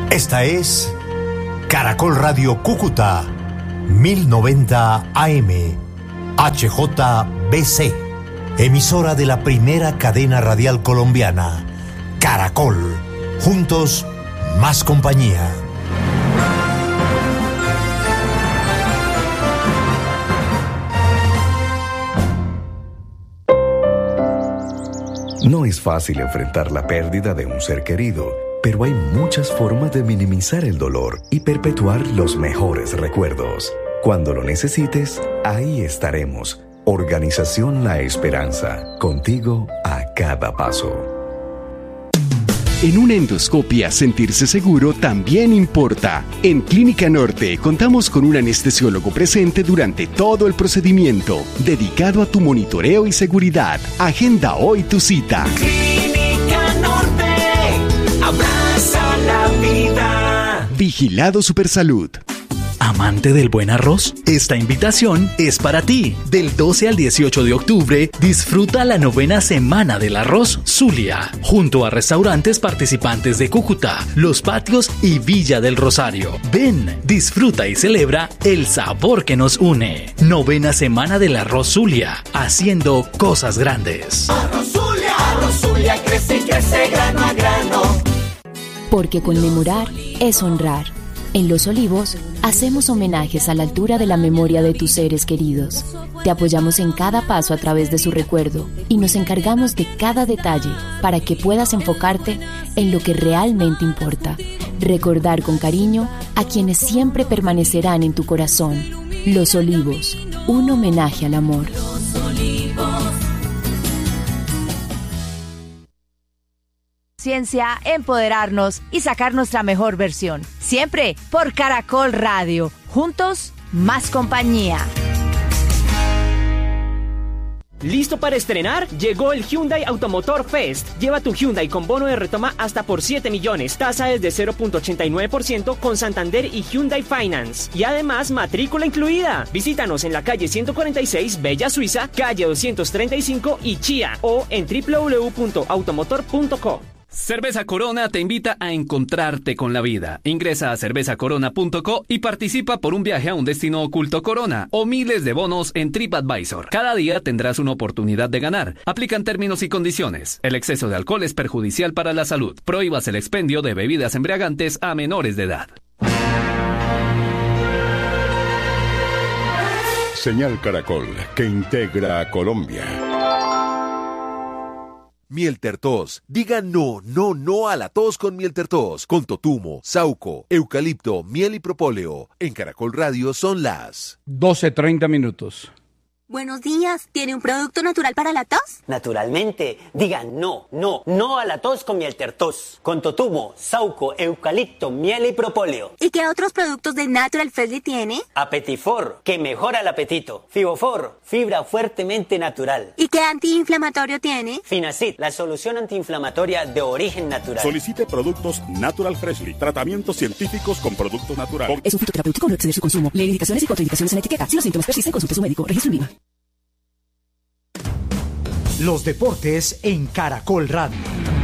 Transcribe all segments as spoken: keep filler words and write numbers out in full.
Esta es Caracol Radio Cúcuta, mil noventa A M, H J B C, emisora de la primera cadena radial colombiana, Caracol, juntos, más compañía. No es fácil enfrentar la pérdida de un ser querido, pero hay muchas formas de minimizar el dolor y perpetuar los mejores recuerdos. Cuando lo necesites, ahí estaremos. Organización La Esperanza, contigo a cada paso. En una endoscopia, sentirse seguro también importa. En Clínica Norte contamos con un anestesiólogo presente durante todo el procedimiento, dedicado a tu monitoreo y seguridad. Agenda hoy tu cita. Clínica Norte, abraza la vida. Vigilado Supersalud. ¿Amante del buen arroz? Esta invitación es para ti. Del doce al dieciocho de octubre, disfruta la novena Semana del Arroz Zulia, junto a restaurantes participantes de Cúcuta, Los Patios y Villa del Rosario. Ven, disfruta y celebra el sabor que nos une. Novena Semana del Arroz Zulia, haciendo cosas grandes. Arroz Zulia, Arroz Zulia crece y crece grano a grano. Porque conmemorar es honrar. En Los Olivos, hacemos homenajes a la altura de la memoria de tus seres queridos. Te apoyamos en cada paso a través de su recuerdo y nos encargamos de cada detalle para que puedas enfocarte en lo que realmente importa. Recordar con cariño a quienes siempre permanecerán en tu corazón. Los Olivos, un homenaje al amor. Los Olivos. Ciencia, empoderarnos y sacar nuestra mejor versión. Siempre por Caracol Radio. Juntos, más compañía. ¿Listo para estrenar? Llegó el Hyundai Automotor Fest. Lleva tu Hyundai con bono de retoma hasta por siete millones. Tasa desde cero punto ochenta y nueve por ciento con Santander y Hyundai Finance. Y además, matrícula incluida. Visítanos en la calle ciento cuarenta y seis, Bella Suiza, calle doscientos treinta y cinco y Chía, o en doble u doble u doble u punto automotor punto co. Cerveza Corona te invita a encontrarte con la vida. Ingresa a cerveza corona punto co y participa por un viaje a un destino oculto Corona o miles de bonos en TripAdvisor. Cada día tendrás una oportunidad de ganar. Aplican términos y condiciones. El exceso de alcohol es perjudicial para la salud. Prohíbas el expendio de bebidas embriagantes a menores de edad. Señal Caracol, que integra a Colombia. Miel Tertos. Diga no, no, no a la tos con Miel Tertos. Con totumo, sauco, eucalipto, miel y propóleo. En Caracol Radio son las doce treinta minutos. Buenos días, ¿tiene un producto natural para la tos? Naturalmente, diga no, no, no a la tos con Miel Tertos. Con totumo, sauco, eucalipto, miel y propóleo. ¿Y qué otros productos de Natural Freshly tiene? Apetifor, que mejora el apetito. Fibofor, fibra fuertemente natural. ¿Y qué antiinflamatorio tiene? Finacid, la solución antiinflamatoria de origen natural. Solicite productos Natural Freshly, tratamientos científicos con productos naturales. Es un fitoterapéutico, no exceder su consumo. Lee indicaciones y contraindicaciones en etiqueta. Si los síntomas persisten, consulte a su médico. Registro en Viva. Los deportes en Caracol Radio.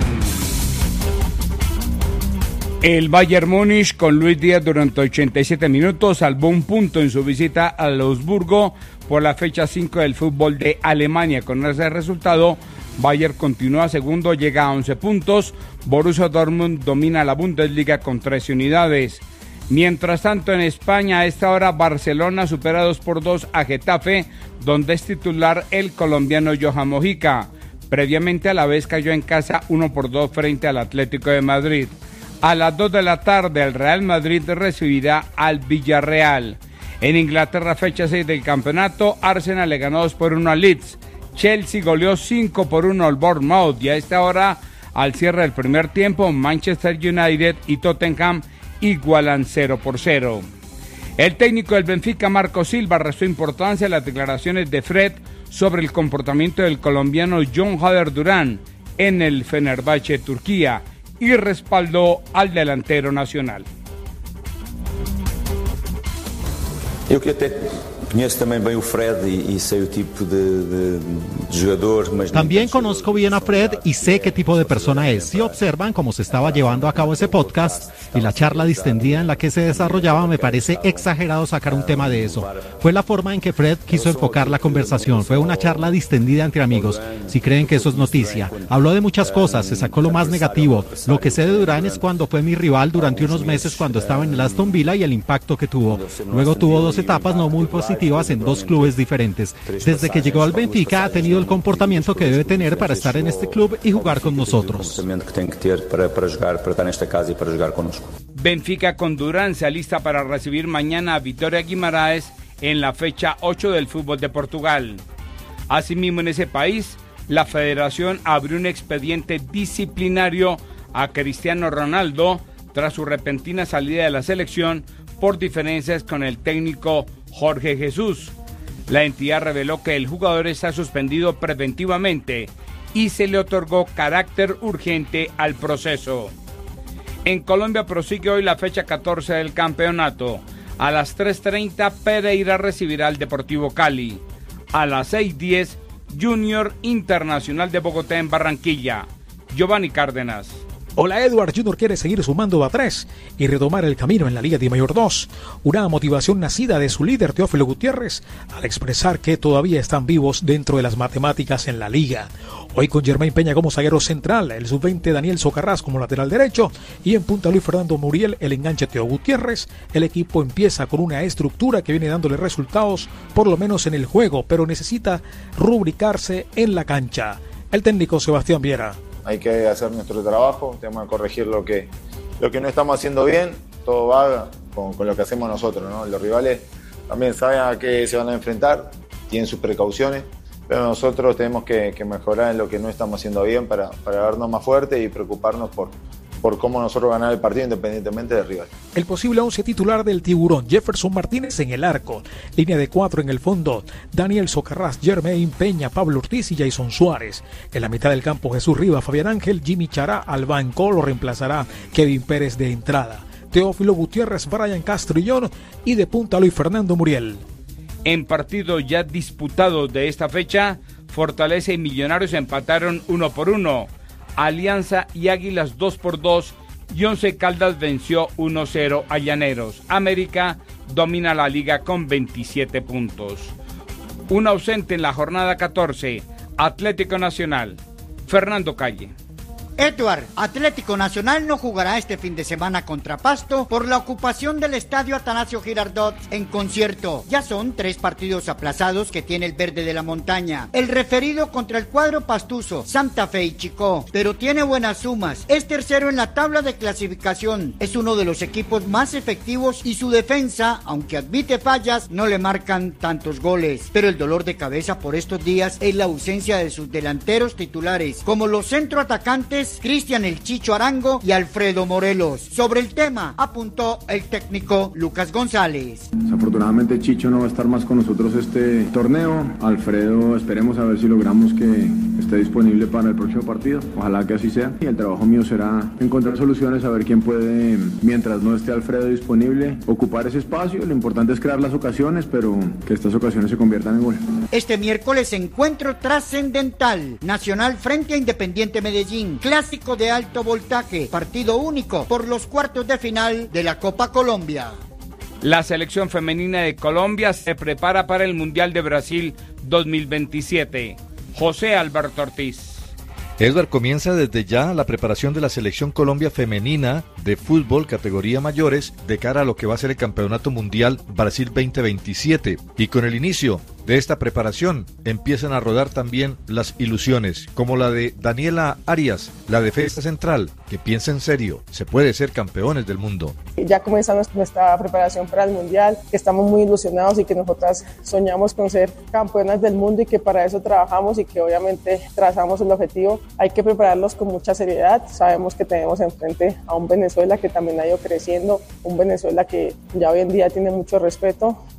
El Bayern Múnich con Luis Díaz durante ochenta y siete minutos salvó un punto en su visita a Augsburgo por la fecha cinco del fútbol de Alemania. Con ese resultado, Bayern continúa segundo, llega a once puntos. Borussia Dortmund domina la Bundesliga con trece unidades. Mientras tanto, en España, a esta hora, Barcelona supera dos por dos a Getafe, donde es titular el colombiano Johan Mojica. Previamente, a la vez cayó en casa uno por dos frente al Atlético de Madrid. A las dos de la tarde, el Real Madrid recibirá al Villarreal. En Inglaterra, fecha seis del campeonato, Arsenal le ganó dos por uno al Leeds. Chelsea goleó cinco por uno al Bournemouth. Y a esta hora, al cierre del primer tiempo, Manchester United y Tottenham igualan cero por cero. El técnico del Benfica, Marco Silva, restó importancia a las declaraciones de Fred sobre el comportamiento del colombiano John Hader Durán en el Fenerbahce, Turquía, y respaldó al delantero nacional. Io credo Conheço também bem o Fred e, e sei o tipo de, de, de jogador. Mas también conozco bien a Fred y sé qué tipo de persona es. Si observan cómo se estaba llevando a cabo ese podcast y la charla distendida en la que se desarrollaba, me parece exagerado sacar un tema de eso. Fue la forma en que Fred quiso enfocar la conversación. Fue una charla distendida entre amigos. Si creen que eso es noticia. Habló de muchas cosas, se sacó lo más negativo. Lo que sé de Durán es cuando fue mi rival durante unos meses cuando estaba en el Aston Villa y el impacto que tuvo. Luego tuvo dos etapas no muy positivas en dos clubes diferentes. Desde que llegó al Benfica ha tenido el comportamiento que debe tener para estar en este club y jugar con nosotros. Benfica con Durán se alista para recibir mañana a Vitória Guimaraes en la fecha ocho del fútbol de Portugal. Asimismo, en ese país, la federación abrió un expediente disciplinario a Cristiano Ronaldo tras su repentina salida de la selección por diferencias con el técnico Jorge Jesús. La entidad reveló que el jugador está suspendido preventivamente y se le otorgó carácter urgente al proceso. En Colombia prosigue hoy la fecha catorce del campeonato. A las tres treinta Pereira recibirá al Deportivo Cali. A las seis diez Junior Internacional de Bogotá en Barranquilla. Giovanni Cárdenas. Hola Edward, Junior quiere seguir sumando a tres y retomar el camino en la Liga de Mayor dos. Una motivación nacida de su líder Teófilo Gutiérrez al expresar que todavía están vivos dentro de las matemáticas en la Liga. Hoy con Germain Peña como zaguero central, el sub veinte Daniel Socarrás como lateral derecho y en punta Luis Fernando Muriel, el enganche Teo Gutiérrez. El equipo empieza con una estructura que viene dándole resultados por lo menos en el juego, pero necesita rubricarse en la cancha. El técnico Sebastián Viera. Hay que hacer nuestro trabajo, tenemos que corregir lo que, lo que no estamos haciendo bien, todo va con, con lo que hacemos nosotros, ¿no? Los rivales también saben a qué se van a enfrentar, tienen sus precauciones, pero nosotros tenemos que, que mejorar en lo que no estamos haciendo bien para, para vernos más fuertes y preocuparnos por, por cómo nosotros ganar el partido independientemente del rival. El posible once titular del Tiburón: Jefferson Martínez en el arco, línea de cuatro en el fondo, Daniel Socarrás, Germain Peña, Pablo Ortiz y Jason Suárez. En la mitad del campo Jesús Rivas, Fabián Ángel, Jimmy Chará al banco, lo reemplazará Kevin Pérez de entrada. Teófilo Gutiérrez, Brian Castrillón y de punta Luis Fernando Muriel. En partido ya disputado de esta fecha, Fortaleza y Millonarios empataron uno por uno. Alianza y Águilas dos por dos y Once Caldas venció uno cero a Llaneros. América domina la liga con veintisiete puntos. Un ausente en la jornada catorce, Atlético Nacional. Fernando Calle. Edward, Atlético Nacional no jugará este fin de semana contra Pasto por la ocupación del estadio Atanasio Girardot en concierto. Ya son tres partidos aplazados que tiene el verde de la montaña. El referido contra el cuadro pastuso, Santa Fe y Chicó, pero tiene buenas sumas. Es tercero en la tabla de clasificación. Es uno de los equipos más efectivos y su defensa, aunque admite fallas, no le marcan tantos goles. Pero el dolor de cabeza por estos días es la ausencia de sus delanteros titulares, como los centroatacantes Cristian El Chicho Arango y Alfredo Morelos. Sobre el tema apuntó el técnico Lucas González. Desafortunadamente Chicho no va a estar más con nosotros este torneo. Alfredo, esperemos a ver si logramos que esté disponible para el próximo partido. Ojalá que así sea. Y el trabajo mío será encontrar soluciones, a ver quién puede, mientras no esté Alfredo disponible, ocupar ese espacio. Lo importante es crear las ocasiones, pero que estas ocasiones se conviertan en gol. Este miércoles encuentro trascendental. Nacional frente a Independiente Medellín. Clásico de alto voltaje, partido único por los cuartos de final de la Copa Colombia. La selección femenina de Colombia se prepara para el Mundial de Brasil dos mil veintisiete. José Alberto Ortiz. Edward, comienza desde ya la preparación de la selección Colombia femenina de fútbol categoría mayores de cara a lo que va a ser el Campeonato Mundial Brasil veinte veintisiete. Y con el inicio de esta preparación empiezan a rodar también las ilusiones, como la de Daniela Arias, la defensa central, que piensa en serio, se puede ser campeones del mundo. Ya comenzamos nuestra preparación para el Mundial, que estamos muy ilusionados y que nosotras soñamos con ser campeonas del mundo y que para eso trabajamos y que obviamente trazamos el objetivo. Hay que prepararlos con mucha seriedad, sabemos que tenemos enfrente a un Venezuela que también ha ido creciendo, un Venezuela que ya hoy en día tiene mucho respeto,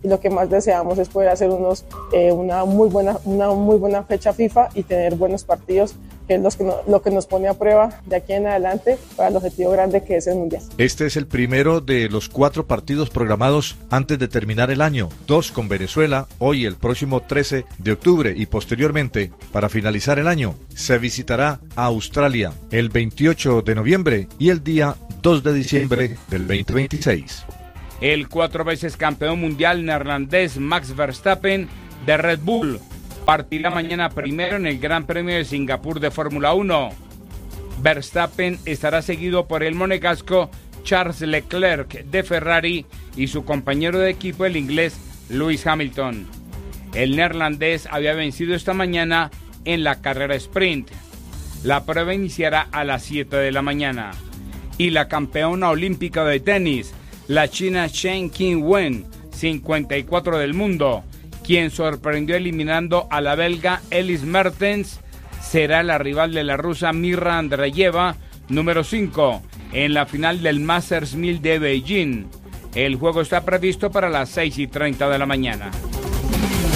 y lo que más deseamos es poder hacer unos, eh, una, muy buena, una muy buena fecha FIFA y tener buenos partidos, que es los que no, lo que nos pone a prueba de aquí en adelante para el objetivo grande que es el Mundial. Este es el primero de los cuatro partidos programados antes de terminar el año, dos con Venezuela, hoy el próximo trece de octubre y posteriormente, para finalizar el año, se visitará a Australia el veintiocho de noviembre y el día dos de diciembre del veinte veintiséis. El cuatro veces campeón mundial neerlandés Max Verstappen de Red Bull partirá mañana primero en el Gran Premio de Singapur de Fórmula uno. Verstappen estará seguido por el monegasco Charles Leclerc de Ferrari y su compañero de equipo, el inglés Lewis Hamilton. El neerlandés había vencido esta mañana en la carrera sprint. La prueba iniciará a las siete de la mañana. Y la campeona olímpica de tenis, la china Chen Qinwen, cincuenta y cuatro del mundo, quien sorprendió eliminando a la belga Elise Mertens, será la rival de la rusa Mirra Andreeva, número cinco, en la final del Masters mil de Beijing. El juego está previsto para las seis y treinta de la mañana.